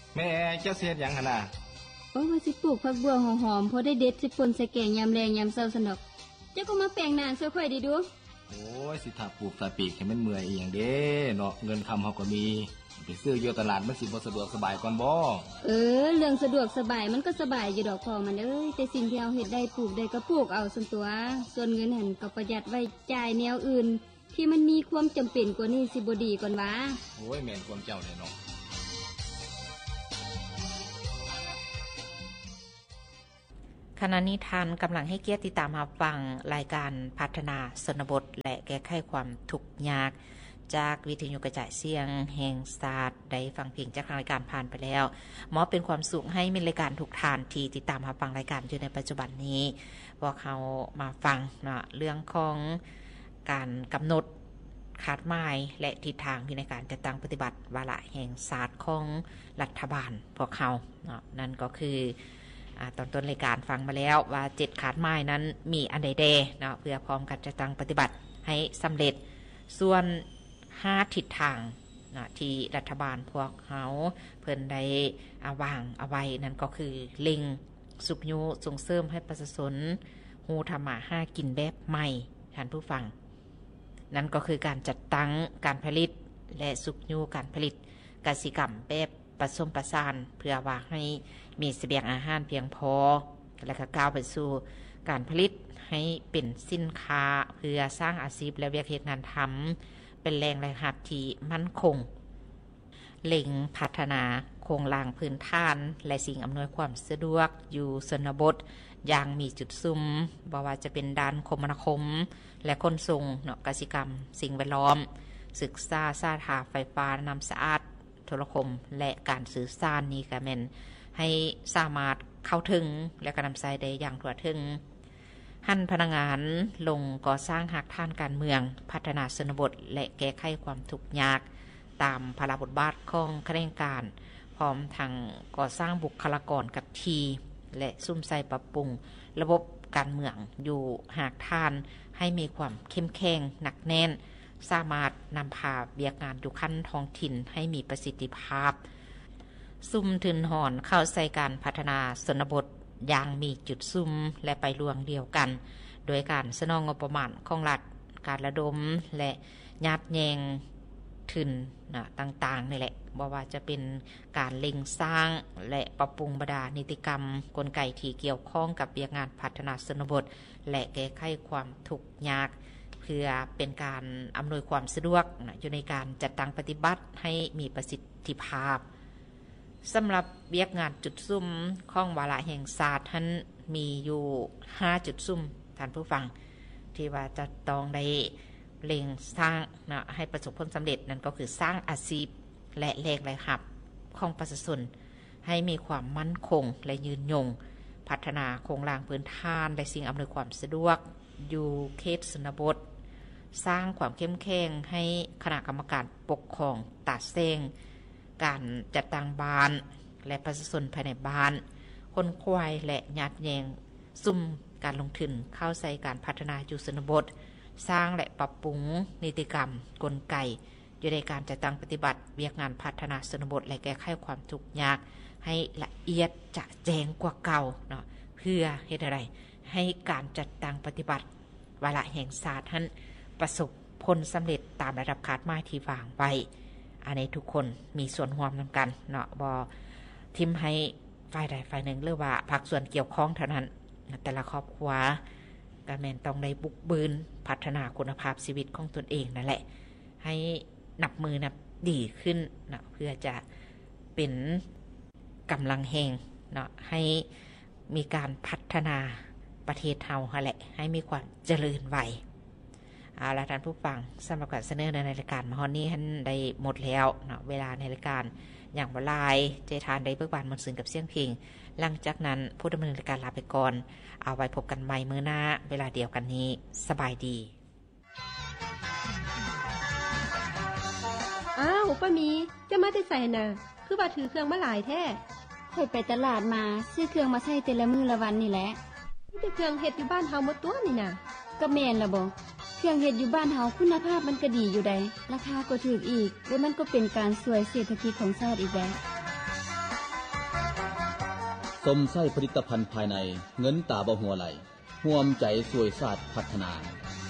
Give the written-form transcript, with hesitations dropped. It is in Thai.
แม่เจ้าเสียดหยังหั่นน่ะโอ้ว่าสิปลูกผักบัวหอมๆพอได้เด็ดสิป่นใส่แกงยามแลงยามเช้าซั่นดอกเจ้าก็มาแปลงนาซอยค่อยดีดูโอ้ยสิถ้าปลูกตาปีกให้มันเมื่อยอีหยังเด้เนาะเงินคำเฮาก็มีไปซื้ออยู่ตลาดมันสิบ่สะดวกสบายก่อนบ่เรื่องสะดวกสบายมันก็สบายอยู่ดอกพอมันแต่สิ่งที่เฮาเฮ็ดได้ปลูกได้ก็ปลูกเอาซั่นตัวส่วนเงินหั่นก็ประหยัดไว้จ่ายแนวอื่นที่มันมีความจำเป็นกว่านี้สิบ่ดีก่อนวะโอ้ยแม่นความเจ้าแน่เนาะขณะนี้ท่านกำลังให้เกียรติติดตามรับฟังรายการพัฒนาชนบทและแก้ไขความทุกข์ยากจากวิทยุกระจายเสียงแห่งชาติได้ฟังเพลงจากรายการผ่านไปแล้วหมอเป็นความสุขให้มีรายการทุกท่านที่ติดตามรับฟังรายการอยู่ในปัจจุบันนี้พวกเขามาฟังเรื่องของการกำหนดคาดหมายและทิศทางในการจัดตั้งปฏิบัติวาระแห่งชาติของรัฐบาลพวกเขานั่นก็คือตอนต้นรายการฟังมาแล้วว่า7ขาดหมายนั้นมีอันใดเนาะเพื่อพร้อมกันจะตั้งปฏิบัติให้สำเร็จส่วน5ทิศทางนะที่รัฐบาลพวกเขาเพิ่นได้วางเอาไว้นั่นก็คือเล็งสุขยุส่งเสริมให้ประชาชนฮู้ทำมาหากินแบบใหม่ท่านผู้ฟังนั่นก็คือการจัดตั้งการผลิตและสุขยุการผลิตกสิกรรมแบบผสมผสานเพื่อว่าให้มีเสบียงอาหารเพียงพอและก็ก้าวไปสู่การผลิตให้เป็นสินค้าเพื่อสร้างอาชีพและเวียกเฮ็ดงานทำเป็นแรงรายรับที่มั่นคงเล็งพัฒนาโครงสร้างพื้นฐานและสิ่งอำนวยความสะดวกอยู่ชนบทอย่างมีจุดซุ่มบ่ว่าจะเป็นด้านคมนาคมและขนส่งกสิกรรมสิ่งแวดล้อมศึกษาสาธารณไฟฟ้าน้ำสะอาดโทรคมและการสื่อสารนี้ก็แม่นให้สามารถเข้าถึงและก็นำใช้ได้อย่างทั่วถึงหั่นพนักงานลงก่อสร้างหากท่านการเมืองพัฒนาชนบทและแก้ไขความทุกข์ยากตามพระราชบทบาทของคณะการพร้อมทางก่อสร้างบุคลากรกับทีและซุ่มใส่ปรับปรุงระบบการเมืองอยู่หากท่านให้มีความเข้มแข็งหนักแน่นสามารถนำพาเบียกงานอยู่ขั้นท้องถิ่นให้มีประสิทธิภาพซุ่มถึนหอนเข้าใส่การพัฒนาชนบทอย่างมีจุดซุ่มและไปรวงเดียวกันโดยการสนองงบประมาณของรัฐการระดมและยัดแยงทุนต่างๆนี่แหละบ่ว่าจะเป็นการเล็งสร้างและปรับปรุงบรรดานิติกรรมกลไกที่เกี่ยวข้องกับเบียกงานพัฒนาชนบทและแก้ไขความทุกข์ยากเพื่อเป็นการอำนวยความสะดวกอยู่ในการจัดตั้งปฏิบัติให้มีประสิทธิภาพสำหรับเบียกงานจุดซุ่มของวาระแห่งชาติท่านมีอยู่5จุดซุ่มท่านผู้ฟังที่ว่าจะต้องได้เล็งสร้างให้ประสบผลสำเร็จนั่นก็คือสร้างอาชีพและแรงรายรับของประชาชนให้มีความมั่นคงและยืนยงพัฒนาโครงสร้างพื้นฐานและสิ่งอำนวยความสะดวกอยู่เขตชนบทสร้างความเข้มแข็งให้คณะกรรมการปกครองตาเซ้งการจัดตั้งบ้านและประชาชนภายในบ้านคนควายและยัดแยงซุ่มการลงทุนเข้าใส่การพัฒนาอยู่ชนบทสร้างและปรับปรุงนิติกรรมกลไกอยู่ในการจัดตั้งปฏิบัติเวียกงานพัฒนาชนบทและแก้ไขความทุกข์ยากให้ละเอียดจะแจ้งกว่าเก่าเนาะเพื่อเฮ็ดอะไรให้การจัดตั้งปฏิบัติวาระแห่งชาตินั้นประสบผลสำเร็จตามระดับคาดหมายที่วางไว้อันนี้ทุกคนมีส่วนร่วมนำกันเนาะบ่ทิมให้ฝ่ายใดฝ่ายหนึ่งหรือว่าภาคส่วนเกี่ยวข้องเท่านั้นแต่ละครอบครัวก็แม่นต้องได้บุกบืนพัฒนาคุณภาพชีวิตของตนเองนั่นแหละให้นับมือนับดีขึ้นนะเพื่อจะเป็นกำลังแห่งเนาะให้มีการพัฒนาประเทศเฮาแหละให้มีความเจริญไวเอาล่ะท่านผู้ฟังสำหรับการเสนอในรายการมาฮอนนี้ท่านได้หมดแล้วเนาะเวลาในรายการอย่างบ่หลายเจทานได้เบิกบานมนต์ซึ้งกับเสียงเพลงหลังจากนั้นผู้ดำเนินรายการลาไปก่อนเอาไว้พบกันใหม่มื้อหน้าเวลาเดียวกันนี้สบายดีอ้าวป้ามีจะมาได้ใส่น่ะคือว่าถือเครื่องมาหลายแท้ค่อยไปตลาดมาซื้อเครื่องมาใช้แต่ละมื้อละวันนี่แหละนี่แต่เครื่องเฮ็ดอยู่บ้านเฮาหมดตัวนี่น่ะก็แม่นล่ะบ่เครื่องเฮ็ดอยู่บ้านเฮาคุณภาพมันก็ดีอยู่ใดราคาก็ถูกอีกและมันก็เป็นการช่วยเศรษฐกิจของชาติอีกแบบสมไส้ผลิตภัณฑ์ภายในเงินตาบ่หัวไหลร่วมใจสวยศาสตร์พัฒนา